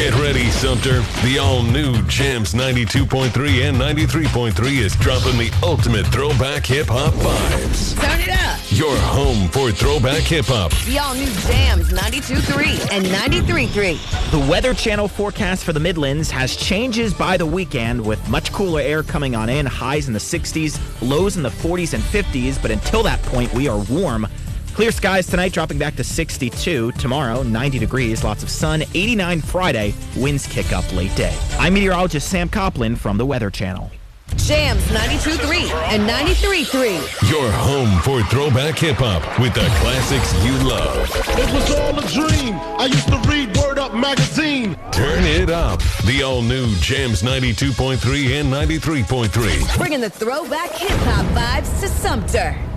Get ready, Sumter. The all-new Jams 92.3 and 93.3 is dropping the ultimate throwback hip-hop vibes. Turn it up. Your home for throwback hip-hop. The all-new Jams 92.3 and 93.3. The Weather Channel forecast for the Midlands has changes by the weekend with much cooler air coming on in, highs in the 60s, lows in the 40s and 50s, but until that point, we are warm. Clear skies tonight, dropping back to 62. Tomorrow, 90 degrees, lots of sun. 89 Friday, winds kick up late day. I'm meteorologist Sam Copland from the Weather Channel. Jams 92.3 and 93.3. Your home for throwback hip-hop with the classics you love. It was all a dream. I used to read Word Up magazine. Turn it up. The all-new Jams 92.3 and 93.3. Bringing the throwback hip-hop vibes to Sumter.